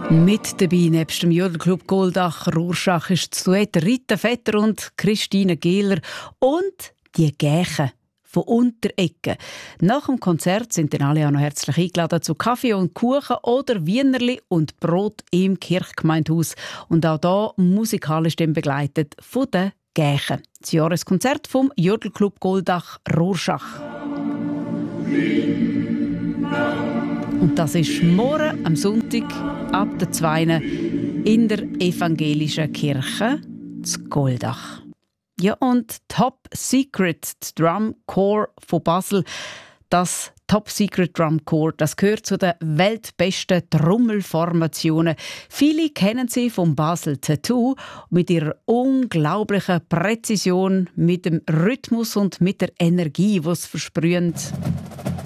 Mit dabei, nebst dem Jodelclub Goldach Rorschach, ist das Duett Rita Vetter und Christine Gehler und die Gäche von Untereggen. Nach dem Konzert sind dann alle auch noch herzlich eingeladen zu Kaffee und Kuchen oder Wienerli und Brot im Kirchgemeindehaus. Und auch da musikalisch dann begleitet von den Gächen. Das Jahreskonzert vom Jodelclub Goldach Rorschach. Und das ist morgen am Sonntag ab der 2. in der evangelischen Kirche zu Goldach. Ja, und Top Secret Drum Corps von Basel. Das Top Secret Drum Corps, das gehört zu den weltbesten Trommelformationen. Viele kennen sie vom Basel Tattoo mit ihrer unglaublichen Präzision, mit dem Rhythmus und mit der Energie, die sie versprühen.